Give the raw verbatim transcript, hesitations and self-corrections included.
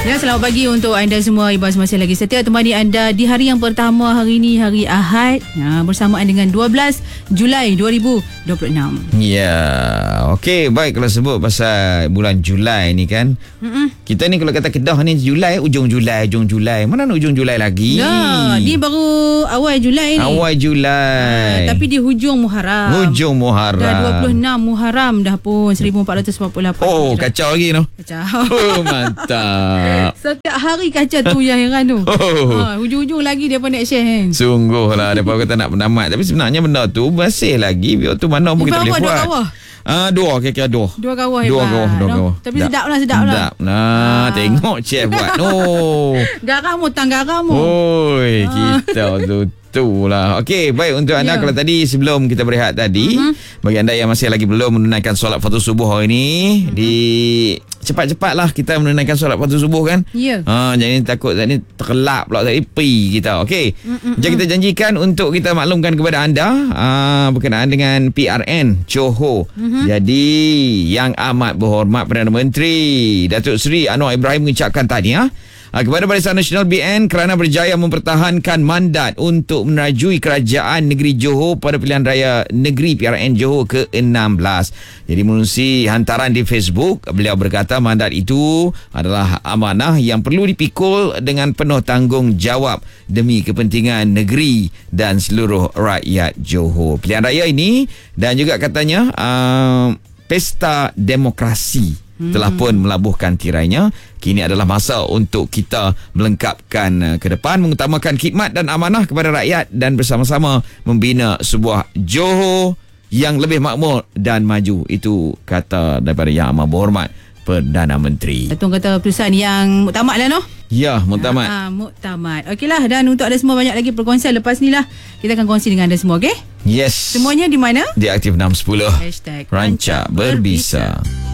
Ya, selamat pagi untuk anda semua. Ibu masih lagi setia temani anda di hari yang pertama hari ini, hari Ahad, ya, bersamaan dengan dua belas Julai dua ribu dua puluh enam. Ya, okey, baik. Kalau sebut pasal bulan Julai ni kan, Mm-mm. kita ni kalau kata Kedah ni Julai, ujung Julai, ujung Julai. Mana nak ujung Julai lagi? Ya, ni baru awal Julai ni. Awal Julai. Ha, tapi di hujung Muharram. Hujung Muharram. Dah dua puluh enam Muharram dah pun, seribu empat ratus empat puluh lapan. Oh, kacau lagi tu. Kacau. Oh, mantap. Setiap hari kacau tu yang heran tu. Oh. Ha, hujung-hujung lagi dia pun nak share. Sungguh lah. Mereka kata nak penamat. Tapi sebenarnya benda tu masih lagi. Biar tu mana pun kita boleh buat. Dua kawah. Ah, dua kira-kira dua. Dua kawah Dua hebat. kawah, dua kawah. Tapi sedap lah, sedap lah. Sedap. Nah, ha. Tengok chef buat. No. Garam hutang garam. Oi, kita tu tu lah. Okey, baik untuk anda. Yeah. Kalau tadi sebelum kita berehat tadi, uh-huh. bagi anda yang masih lagi belum menunaikan solat fardu subuh hari ni, uh-huh. di cepat-cepatlah kita menunaikan solat fardu subuh kan. Ya. Yeah. Ha, jangan takut tadi terkelap pula tadi pi kita. Okey. Uh-huh. Jadi kita janjikan untuk kita maklumkan kepada anda uh, berkenaan dengan P R N Johor. Uh-huh. Jadi yang amat berhormat Perdana Menteri Datuk Seri Anwar Ibrahim mengucapkan tahniah kepada Barisan Nasional B N kerana berjaya mempertahankan mandat untuk menerajui kerajaan negeri Johor pada pilihan raya negeri P R N Johor ke enam belas. Jadi menerusi hantaran di Facebook, beliau berkata mandat itu adalah amanah yang perlu dipikul dengan penuh tanggungjawab demi kepentingan negeri dan seluruh rakyat Johor. Pilihan raya ini dan juga katanya uh, pesta demokrasi Hmm. telah pun melabuhkan tirainya. Kini adalah masa untuk kita melengkapkan ke depan, mengutamakan khidmat dan amanah kepada rakyat dan bersama-sama membina sebuah Johor yang lebih makmur dan maju. Itu kata daripada Yang Amat Berhormat Perdana Menteri. Datuk kata perusahaan yang muktamad lah, no? Ya, muktamad. Ha, muktamad. Okeylah, dan untuk ada semua banyak lagi perkongsian lepas ni lah, kita akan kongsi dengan anda semua, okey? Yes. Semuanya di mana? Di Aktif enam sepuluh. Hashtag Rancak Berbisa.